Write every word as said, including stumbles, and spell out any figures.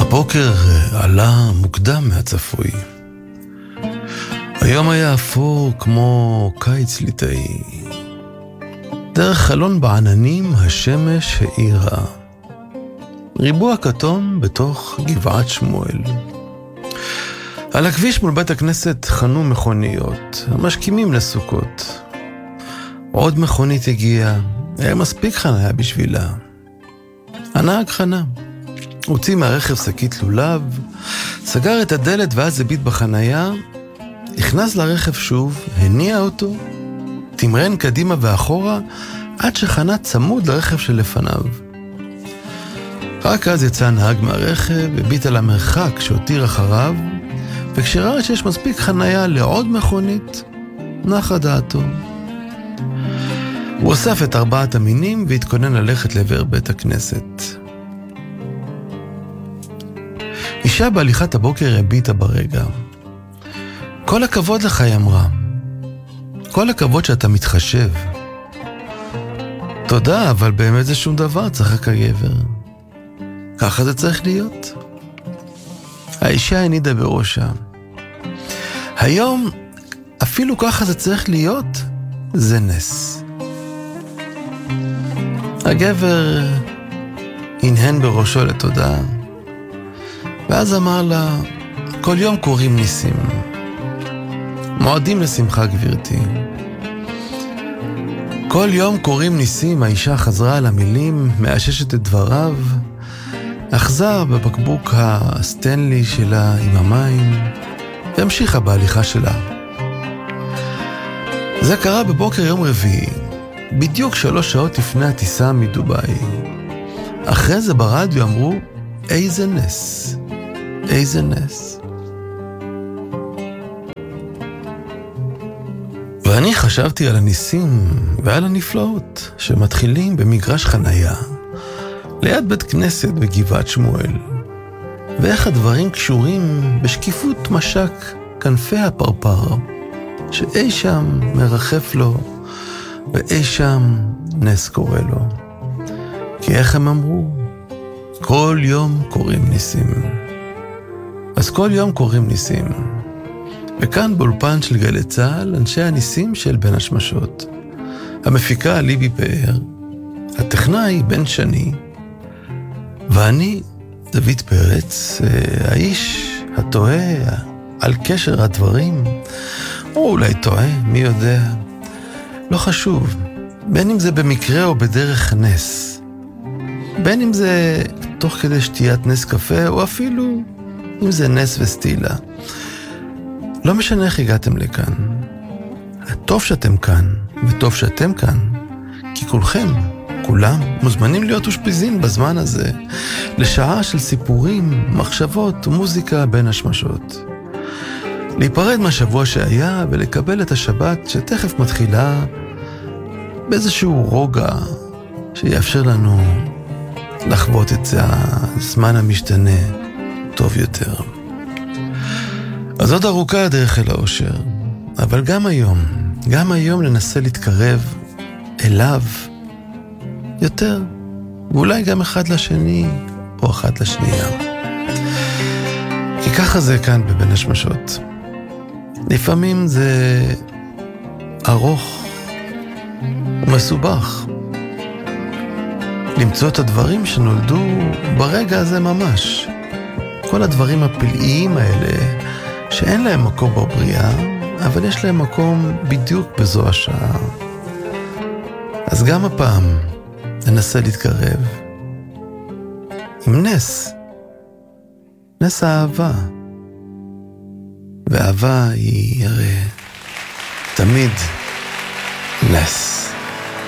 הבוקר עלה מוקדם מהצפוי. היום היה אפור כמו קיץ ליטאי. דרך חלון בעננים השמש האירה. ריבוע כתום בתוך גבעת שמואל. על הכביש מול בית הכנסת חנו מכוניות, המשכימים לסוכות. עוד מכונית הגיעה, היה מספיק חניה בשבילה. הנהג חנה. הוציא מהרכב שקית לולב, סגר את הדלת ואז הביט בחניה, נכנס לרכב שוב, הניע אותו, תמרן קדימה ואחורה, עד שחנה צמוד לרכב שלפניו. רק אז יצא הנהג מהרכב, הביט על המרחק שהותיר אחריו, וכשראה שיש מספיק חניה לעוד מכונית, נחה דעתו. הוא אוסף את ארבעת המינים והתכונן ללכת לעבר בית הכנסת. אישה בהליכת הבוקר הביטה ברגע. כל הכבוד לך, היא אמרה. כל הכבוד שאתה מתחשב. תודה, אבל באמת זה שום דבר, צחק הגבר. ככה זה צריך להיות. האישה הנידה בראשה. היום, אפילו ככה זה צריך להיות, זה נס. הגבר הנהן בראשו לתודה, ואז אמר לה, כל יום קוראים ניסים. מועדים לשמחה, גברתי. כל יום קוראים ניסים, האישה חזרה על המילים, מאששת את דבריו, אחזה בבקבוק הסטנלי שלה עם המים, והמשיכה בהליכה שלה. זה קרה בבוקר יום רביעי, בדיוק שלוש שעות לפני הטיסה מדובאי. אחרי זה ברדיו אמרו, איזה נס, איזה נס. ואני חשבתי על הניסים ועל הנפלאות שמתחילים במגרש חנייה, ליד בית כנסת בגבעת שמואל, ואיך הדברים קשורים בשקיפות משק כנפי הפרפר, שאי שם מרחף לו, ואי שם נס קורא לו. כי איך הם אמרו? כל יום קוראים ניסים. אז כל יום קוראים ניסים. וכאן באולפן של גלי צהל, אנשי הניסים של בין השמשות. המפיקה ליבי פאר, הטכנאי בן שני, ואני, דוד פרץ, האיש התוהה על קשר הדברים, או אולי תוהה, מי יודע. לא חשוב, בין אם זה במקרה או בדרך נס. בין אם זה תוך כדי שתיית נס קפה, או אפילו אם זה נס וסטילה. לא משנה איך הגעתם לכאן. טוב שאתם כאן, וטוב שאתם כאן, כי כולכם, כולם, מוזמנים להיות אושפיזין בזמן הזה, לשעה של סיפורים, מחשבות ומוזיקה בין השמשות. להיפרד מהשבוע שהיה ולקבל את השבת שתכף מתחילה באיזשהו רוגע שיאפשר לנו לחוות את הזמן המשתנה טוב יותר. אז עוד ארוכה הדרך אל האושר, אבל גם היום, גם היום ננסה להתקרב אליו יותר, ואולי גם אחד לשני או אחת לשנייה. כי ככה זה כאן בבין השמשות. לפעמים זה ארוך ומסובך. למצוא את הדברים שנולדו ברגע הזה ממש. כל הדברים הפלאיים האלה שאין להם מקום בבריאה, אבל יש להם מקום בדיוק בזו השעה. אז גם הפעם ננסה להתקרב עם נס, נס האהבה. ואהבה היא הרי תמיד נס.